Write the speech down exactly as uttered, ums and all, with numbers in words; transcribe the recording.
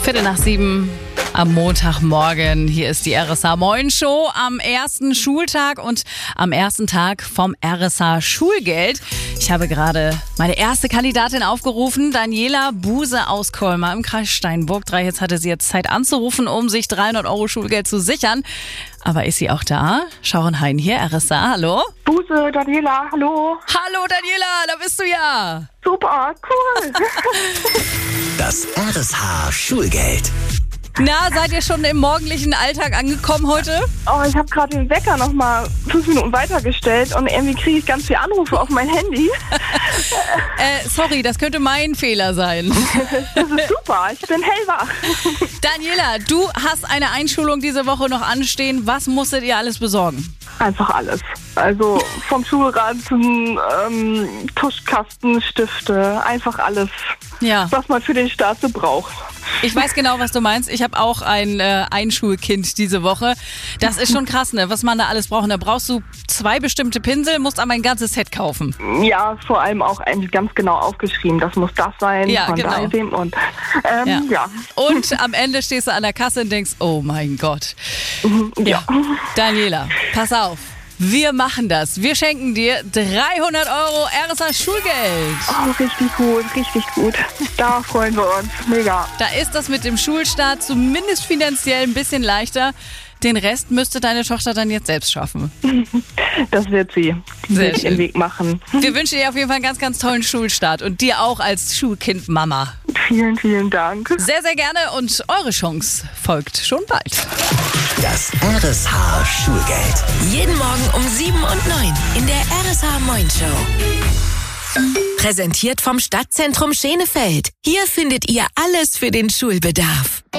Viertel nach sieben am Montagmorgen. Hier ist die R S H Moin Show am ersten Schultag und am ersten Tag vom R S H Schulgeld. Ich habe gerade meine erste Kandidatin aufgerufen, Daniela Buse aus Colmar im Kreis Steinburg. Drei, jetzt hatte sie jetzt Zeit anzurufen, um sich dreihundert Euro Schulgeld zu sichern. Aber ist sie auch da? Sharon Hein hier, R S H, hallo? Buse, Daniela, hallo. Hallo Daniela, da bist du ja. Super, cool. Das R S H Schulgeld. Na, seid ihr schon im morgendlichen Alltag angekommen heute? Oh, ich habe gerade den Wecker noch mal fünf Minuten weitergestellt und irgendwie kriege ich ganz viele Anrufe auf mein Handy. äh, sorry, das könnte mein Fehler sein. Das ist super, ich bin hellwach. Daniela, du hast eine Einschulung diese Woche noch anstehen. Was musstet ihr alles besorgen? Einfach alles. Also vom Schulrad zum ähm, Tuschkasten, Stifte, einfach alles, Ja. was man für den Start so braucht. Ich weiß genau, was du meinst. Ich habe auch ein äh, Einschulkind diese Woche. Das ist schon krass, ne? Was man da alles braucht. Und da brauchst du zwei bestimmte Pinsel, musst aber ein ganzes Set kaufen. Ja, vor allem auch eigentlich ganz genau aufgeschrieben. Das muss das sein, Ja, von genau. da dem und ähm, Ja. ja. Und am Ende stehst du an der Kasse und denkst, oh mein Gott. ja. Daniela, pass auf. Wir machen das. Wir schenken dir dreihundert Euro R S H Schulgeld. Oh, richtig gut, richtig gut. Da freuen wir uns. Mega. Da ist das mit dem Schulstart zumindest finanziell ein bisschen leichter. Den Rest müsste deine Tochter dann jetzt selbst schaffen. Das wird sie. Die Sehr wird schön. ihren Weg machen. Wir wünschen dir auf jeden Fall einen ganz, ganz tollen Schulstart und dir auch als Schulkind-Mama. Vielen, vielen Dank. Sehr, sehr gerne und eure Chance folgt schon bald. Das R S H Schulgeld. Jeden Morgen um sieben und neun in der R S H Moin Show. Präsentiert vom Stadtzentrum Schenefeld. Hier findet ihr alles für den Schulbedarf.